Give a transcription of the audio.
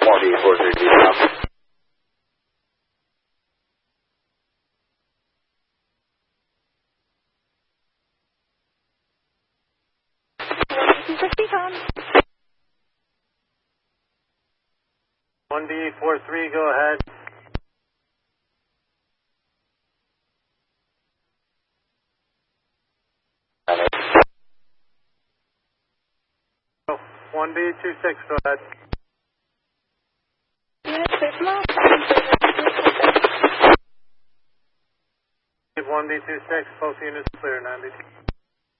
1D430 now. Tom. 1D43, go ahead. Oh, 1D26, go ahead. Unit 6 1D26, both units clear, 90.